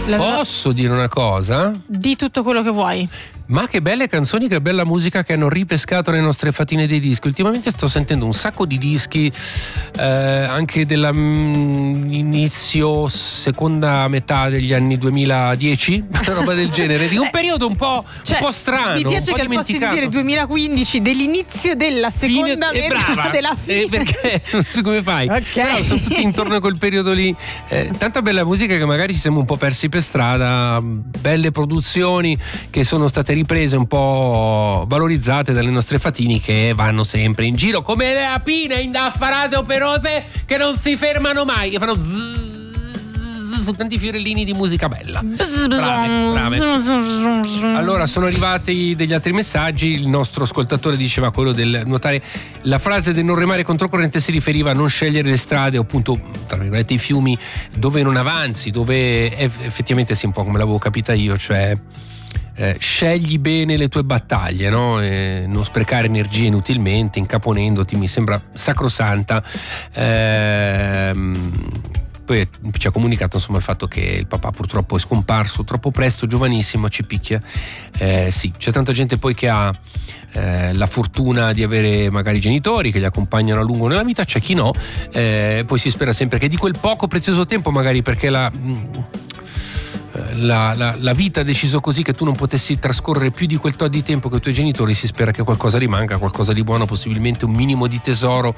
Posso dire una cosa? Di tutto quello che vuoi. Ma che belle canzoni, che bella musica che hanno ripescato le nostre fatine dei dischi. Ultimamente sto sentendo un sacco di dischi anche dell'inizio, seconda metà degli anni 2010, una roba del genere, di un periodo un po' strano. Mi piace che posso dire 2015, dell'inizio della seconda metà della fine. Perché non so come fai. Okay. Però sono tutti intorno a quel periodo lì. Tanta bella musica che magari ci siamo un po' persi per strada, belle produzioni che sono state riprese, un po' valorizzate dalle nostre fatini che vanno sempre in giro come le apine indaffarate operose che non si fermano mai, che fanno su tanti fiorellini di musica bella. Brave. Allora sono arrivati degli altri messaggi. Il nostro ascoltatore diceva quello del nuotare, la frase del non remare controcorrente si riferiva a non scegliere le strade o appunto tra virgolette i fiumi dove non avanzi, dove effettivamente sì, un po' come l'avevo capita io, cioè scegli bene le tue battaglie, no? Non sprecare energie inutilmente incaponendoti, mi sembra sacrosanta. Poi ci ha comunicato insomma il fatto che il papà purtroppo è scomparso troppo presto, giovanissimo, ci picchia. Sì, c'è tanta gente poi che ha la fortuna di avere magari genitori che li accompagnano a lungo nella vita, c'è chi no, poi si spera sempre che di quel poco prezioso tempo, magari perché la vita ha deciso così che tu non potessi trascorrere più di quel tot di tempo con i tuoi genitori, si spera che qualcosa rimanga, qualcosa di buono, possibilmente un minimo di tesoro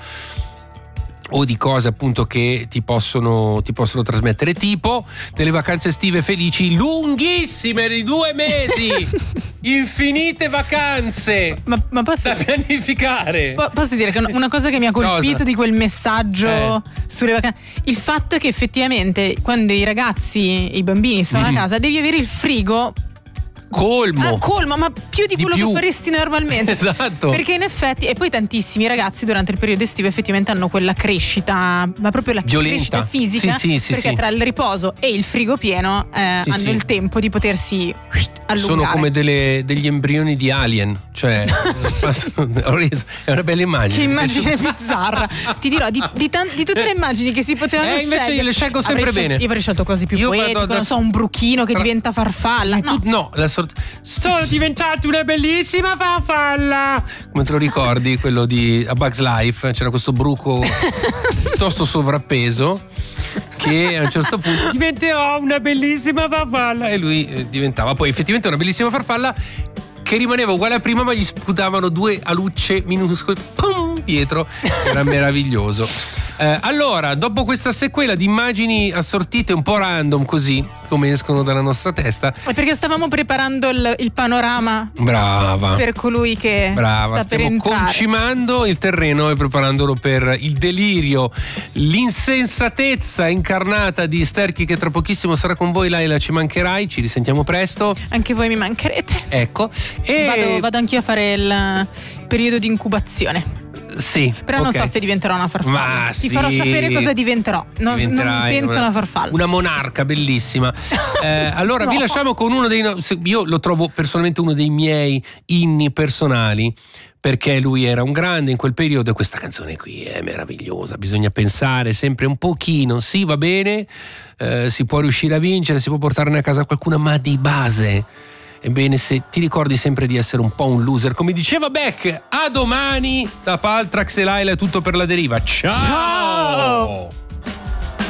o di cose appunto che ti possono trasmettere, tipo delle vacanze estive felici lunghissime di 2 mesi. Infinite vacanze ma posso, da pianificare. Posso dire che una cosa che mi ha colpito di quel messaggio sulle vacanze, il fatto è che effettivamente quando i ragazzi, i bambini sono a casa, devi avere il frigo colmo, ma più di quello che faresti normalmente. Esatto. Perché in effetti, e poi tantissimi ragazzi durante il periodo estivo effettivamente hanno quella crescita, ma proprio la crescita fisica, perché tra il riposo e il frigo pieno hanno il tempo di potersi allungare. Sono come degli embrioni di Alien, cioè è una bella immagine. Che immagine bizzarra. Ti dirò di tutte le immagini che si potevano scegliere, invece io le scelgo sempre bene. Io avrei scelto cose più poetiche, non so, un bruchino che diventa farfalla. Sono diventato una bellissima farfalla. Come te lo ricordi quello di A Bug's Life? C'era questo bruco piuttosto sovrappeso che a un certo punto diventerò una bellissima farfalla, e lui diventava poi effettivamente una bellissima farfalla che rimaneva uguale a prima, ma gli sputavano 2 alucce minuscole dietro. Era meraviglioso. Allora, dopo questa sequela di immagini assortite un po' random, così come escono dalla nostra testa, è perché stavamo preparando il panorama. Brava. Per colui che sta per entrare. Stiamo concimando il terreno e preparandolo per il delirio, l'insensatezza incarnata di Sterchi, che tra pochissimo sarà con voi. Laila, ci mancherai, ci risentiamo presto. Anche voi mi mancherete. Ecco. E vado anch'io a fare il periodo di incubazione. Sì, però non so se diventerò una farfalla. Ti farò sapere cosa diventerò. Non penso una farfalla. Una monarca bellissima. Allora vi lasciamo con uno dei io lo trovo personalmente uno dei miei inni personali, perché lui era un grande in quel periodo e questa canzone qui è meravigliosa. Bisogna pensare sempre un pochino, sì, va bene, si può riuscire a vincere, si può portarne a casa qualcuna, ma di base ebbene, se ti ricordi sempre di essere un po' un loser, come diceva Beck. A domani da Paltrax e Laila, è tutto per la deriva. Ciao!